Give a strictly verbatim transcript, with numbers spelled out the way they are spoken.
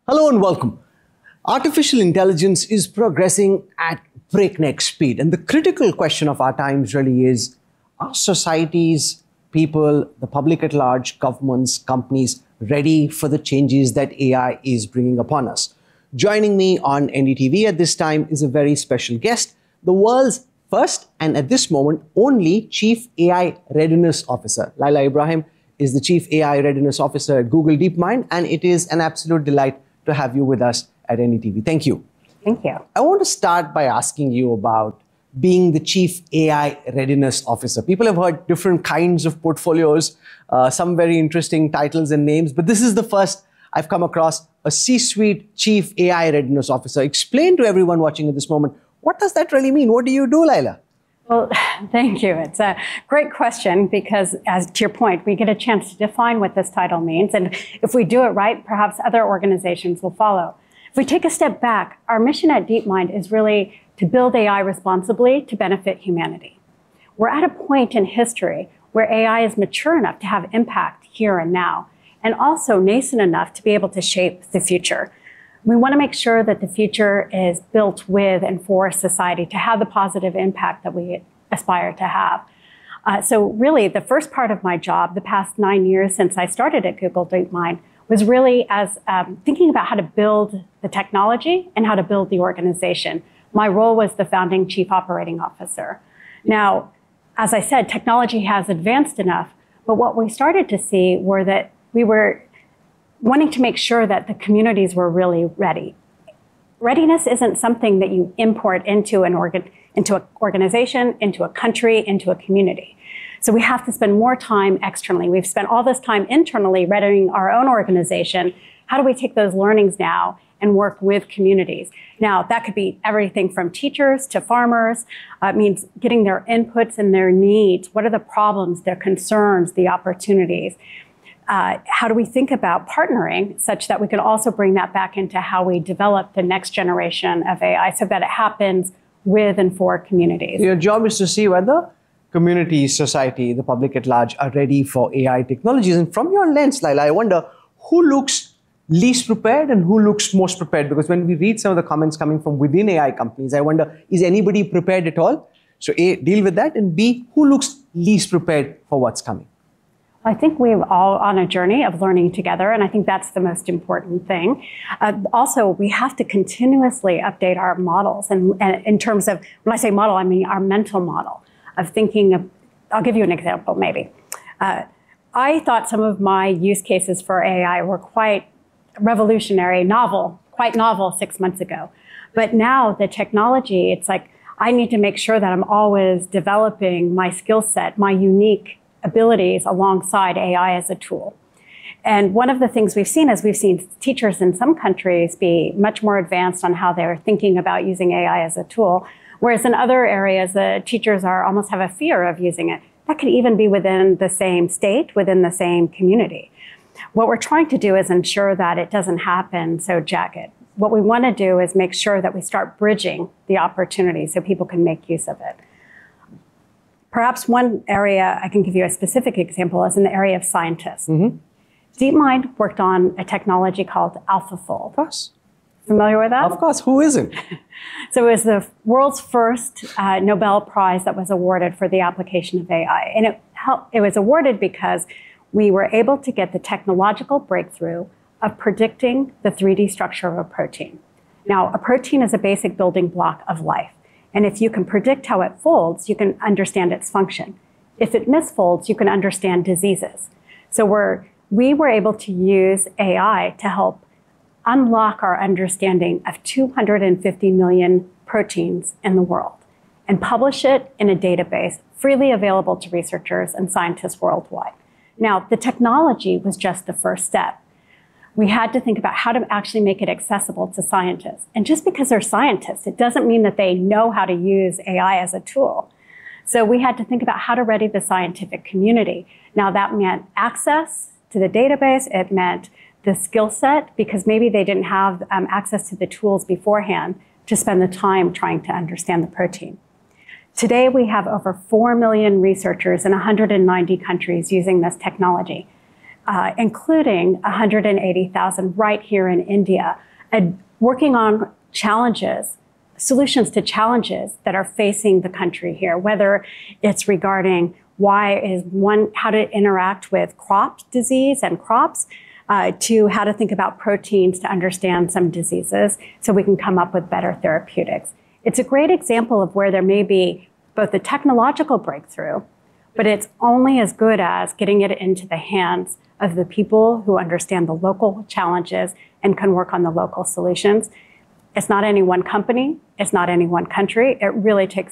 Hello and welcome. Artificial intelligence is progressing at breakneck speed. And the critical question of our times really is, are societies, people, the public at large, governments, companies ready for the changes that A I is bringing upon us? Joining me on N D T V at this time is a very special guest, the world's first and at this moment only Chief A I Readiness Officer. Laila Ibrahim is the Chief A I Readiness Officer at Google DeepMind, and it is an absolute delight to have you with us at N D T V. Thank you. Thank you. I want to start by asking you about being the Chief A I Readiness Officer. People have heard different kinds of portfolios, uh, some very interesting titles and names, but this is the first I've come across a C-suite Chief A I Readiness Officer. Explain to everyone watching at this moment, what does that really mean? What do you do, Laila? Well, thank you. It's a great question because, as to your point, we get a chance to define what this title means. And if we do it right, perhaps other organizations will follow. If we take a step back, our mission at DeepMind is really to build A I responsibly to benefit humanity. We're at a point in history where A I is mature enough to have impact here and now, and also nascent enough to be able to shape the future. We want to make sure that the future is built with and for society to have the positive impact that we aspire to have. Uh, so really, the first part of my job, the past nine years since I started at Google DeepMind, was really as um, thinking about how to build the technology and how to build the organization. My role was the founding Chief Operating Officer. Now, as I said, technology has advanced enough, but what we started to see were that we were wanting to make sure that the communities were really ready. Readiness isn't something that you import into an organ, into an organization, into a country, into a community. So we have to spend more time externally. We've spent all this time internally readying our own organization. How do we take those learnings now and work with communities? Now, that could be everything from teachers to farmers. Uh, it means getting their inputs and their needs. What are the problems, their concerns, the opportunities? Uh, how do we think about partnering such that we can also bring that back into how we develop the next generation of A I so that it happens with and for communities? Your job is to see whether communities, society, the public at large are ready for A I technologies. And from your lens, Laila, I wonder who looks least prepared and who looks most prepared? Because when we read some of the comments coming from within A I companies, I wonder, is anybody prepared at all? So A, deal with that, and B, who looks least prepared for what's coming? I think we're all on a journey of learning together, and I think that's the most important thing. Uh, also, we have to continuously update our models. And, and in terms of, when I say model, I mean our mental model of thinking of, I'll give you an example maybe. Uh, I thought some of my use cases for A I were quite revolutionary, novel, quite novel six months ago. But now the technology, it's like, I need to make sure that I'm always developing my skill set, my unique abilities alongside A I as a tool. And one of the things we've seen is we've seen teachers in some countries be much more advanced on how they're thinking about using A I as a tool, whereas in other areas, the teachers are almost have a fear of using it. That could even be within the same state, within the same community. What we're trying to do is ensure that it doesn't happen so jagged. What we want to do is make sure that we start bridging the opportunity so people can make use of it. Perhaps one area I can give you a specific example is in the area of scientists. Mm-hmm. DeepMind worked on a technology called AlphaFold. Of course. Familiar with that? Of course. Who isn't? So it was the world's first uh, Nobel Prize that was awarded for the application of A I. And it, helped, it was awarded because we were able to get the technological breakthrough of predicting the three D structure of a protein. Now, a protein is a basic building block of life. And if you can predict how it folds, you can understand its function. If it misfolds, you can understand diseases. So we're, we were able to use A I to help unlock our understanding of two hundred fifty million proteins in the world and publish it in a database freely available to researchers and scientists worldwide. Now, the technology was just the first step. We had to think about how to actually make it accessible to scientists. And just because they're scientists, it doesn't mean that they know how to use A I as a tool. So we had to think about how to ready the scientific community. Now that meant access to the database. It meant the skill set, because maybe they didn't have um, access to the tools beforehand to spend the time trying to understand the protein. Today, we have over four million researchers in one hundred ninety countries using this technology. uh, including one hundred eighty thousand right here in India, and working on challenges, solutions to challenges that are facing the country here, whether it's regarding why is one, how to interact with crop disease and crops, uh, to how to think about proteins to understand some diseases so we can come up with better therapeutics. It's a great example of where there may be both a technological breakthrough, but it's only as good as getting it into the hands of the people who understand the local challenges and can work on the local solutions. It's not any one company, it's not any one country. It really takes